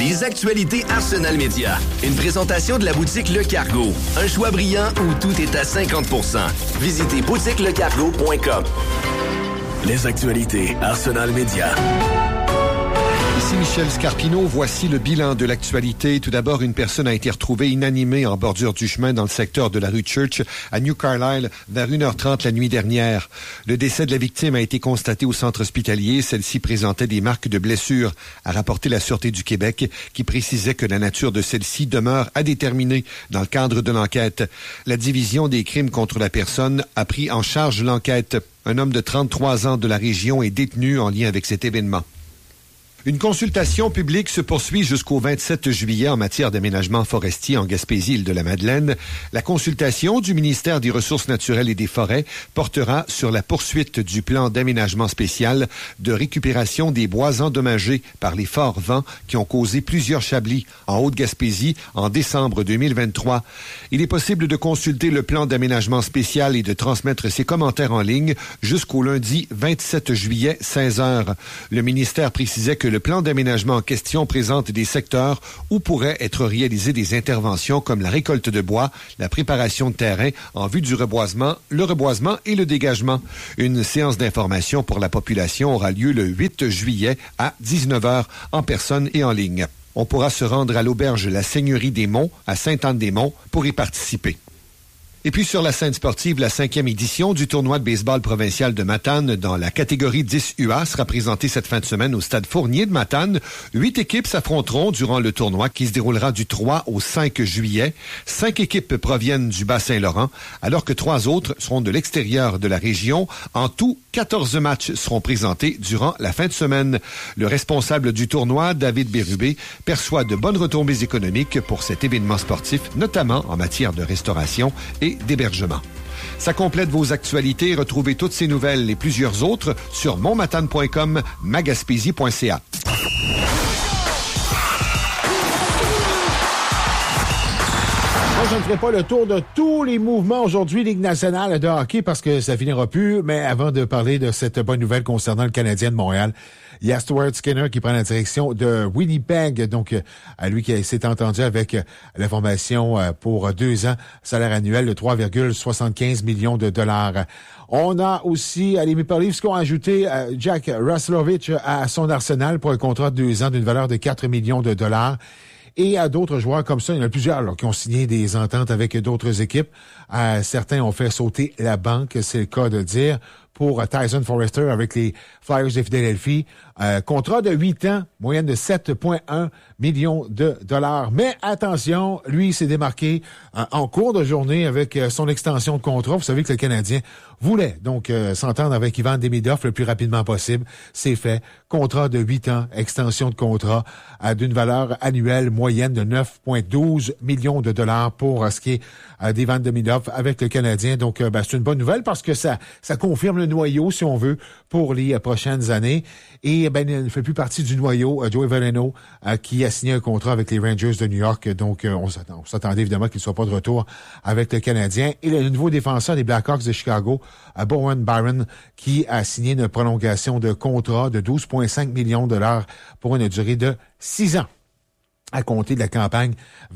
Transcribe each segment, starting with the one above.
Les actualités Arsenal Média. Une présentation de la boutique Le Cargo. Un choix brillant où tout est à 50%. Visitez boutiquelecargo.com. Les actualités Arsenal Média. Ici Michel Scarpino, voici le bilan de l'actualité. Tout d'abord, une personne a été retrouvée inanimée en bordure du chemin dans le secteur de la rue Church à New Carlisle vers 1h30 la nuit dernière. Le décès de la victime a été constaté au centre hospitalier. Celle-ci présentait des marques de blessures, a rapporté la Sûreté du Québec, qui précisait que la nature de celle-ci demeure à déterminer dans le cadre de l'enquête. La division des crimes contre la personne a pris en charge l'enquête. Un homme de 33 ans de la région est détenu en lien avec cet événement. Une consultation publique se poursuit jusqu'au 27 juillet en matière d'aménagement forestier en Gaspésie-Île-de-la-Madeleine. La consultation du ministère des Ressources naturelles et des Forêts portera sur la poursuite du plan d'aménagement spécial de récupération des bois endommagés par les forts vents qui ont causé plusieurs chablis en Haute-Gaspésie en décembre 2023. Il est possible de consulter le plan d'aménagement spécial et de transmettre ses commentaires en ligne jusqu'au lundi 27 juillet, 16h. Le ministère précisait que le plan d'aménagement en question présente des secteurs où pourraient être réalisées des interventions comme la récolte de bois, la préparation de terrain en vue du reboisement, le reboisement et le dégagement. Une séance d'information pour la population aura lieu le 8 juillet à 19h en personne et en ligne. On pourra se rendre à l'auberge La Seigneurie des Monts à Sainte-Anne-des-Monts pour y participer. Et puis sur la scène sportive, la 5e édition du tournoi de baseball provincial de Matane dans la catégorie 10UA sera présentée cette fin de semaine au stade Fournier de Matane. 8 équipes s'affronteront durant le tournoi qui se déroulera du 3 au 5 juillet. 5 équipes proviennent du Bas-Saint-Laurent, alors que 3 autres seront de l'extérieur de la région. En tout, 14 matchs seront présentés durant la fin de semaine. Le responsable du tournoi, David Bérubé, perçoit de bonnes retombées économiques pour cet événement sportif, notamment en matière de restauration et d'hébergement. Ça complète vos actualités. Retrouvez toutes ces nouvelles et plusieurs autres sur monmatane.com, magaspésie.ca. Moi, je ne ferai pas le tour de tous les mouvements aujourd'hui, Ligue nationale de hockey, parce que ça finira plus. Mais avant de parler de cette bonne nouvelle concernant le Canadien de Montréal, il y a Stuart Skinner qui prend la direction de Winnipeg. Donc, à lui qui s'est entendu avec la formation pour 2 ans, salaire annuel de 3,75 millions de dollars. On a aussi les Maple Leafs qui ont ajouté Jack Roslovic à son arsenal pour un contrat de 2 ans d'une valeur de 4 millions de dollars. Et à d'autres joueurs comme ça, il y en a plusieurs là, qui ont signé des ententes avec d'autres équipes. Certains ont fait sauter la banque, c'est le cas de dire, pour Tyson Forrester avec les Flyers de Philadelphie. Contrat de 8 ans, moyenne de 7,1 millions de dollars. Mais attention, lui, il s'est démarqué en cours de journée avec son extension de contrat. Vous savez que le Canadien voulait donc s'entendre avec Ivan Demidov le plus rapidement possible. C'est fait. Contrat de 8 ans, extension de contrat d'une valeur annuelle moyenne de 9,12 millions de dollars pour ce qui est d'Ivan Demidov avec le Canadien. Donc, c'est une bonne nouvelle parce que ça confirme le noyau, si on veut, pour les prochaines années. Et il ne fait plus partie du noyau, Joey Veleno, qui a signé un contrat avec les Rangers de New York. Donc, on s'attendait évidemment qu'il ne soit pas de retour avec le Canadien. Et le nouveau défenseur des Blackhawks de Chicago, Bowen Byron, qui a signé une prolongation de contrat de 12,5 millions de dollars pour une durée de 6 ans. À compter de la campagne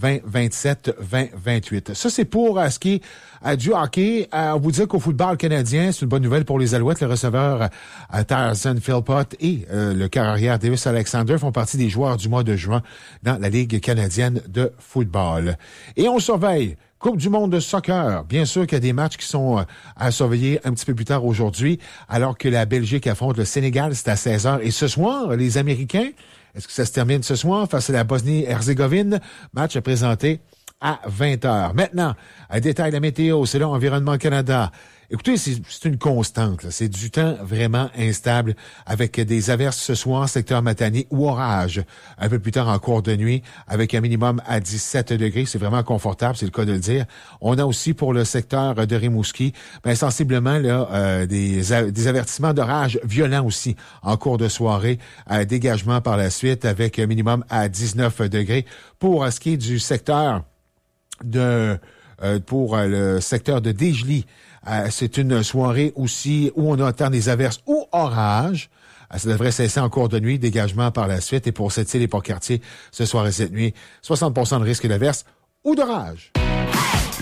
2027-2028. Ça, c'est pour ce qui est du hockey. On vous dit qu'au football canadien, c'est une bonne nouvelle pour les Alouettes. Le receveur Tarzan Philpott et le carrière Davis Alexander font partie des joueurs du mois de juin dans la Ligue canadienne de football. Et on surveille Coupe du monde de soccer. Bien sûr qu'il y a des matchs qui sont à surveiller un petit peu plus tard aujourd'hui, alors que la Belgique affronte le Sénégal, c'est à 16h. Et ce soir, les Américains, est-ce que ça se termine ce soir face à la Bosnie-Herzégovine? Match à présenter à 20h. Maintenant, un détail de la météo, c'est là Environnement Canada. Écoutez, c'est une constante, là. C'est du temps vraiment instable avec des averses ce soir, secteur Matane ou orage. Un peu plus tard en cours de nuit avec un minimum à 17 degrés. C'est vraiment confortable, c'est le cas de le dire. On a aussi pour le secteur de Rimouski, sensiblement là, des avertissements d'orage violents aussi en cours de soirée. Dégagement par la suite avec un minimum à 19 degrés. Pour ce qui est du secteur pour le secteur de Desjely, c'est une soirée aussi où on attend des averses ou orages Ça devrait cesser en cours de nuit, dégagement par la suite. Et pour cette île et pour quartier, ce soir et cette nuit, 60% de risque d'averse ou d'orage.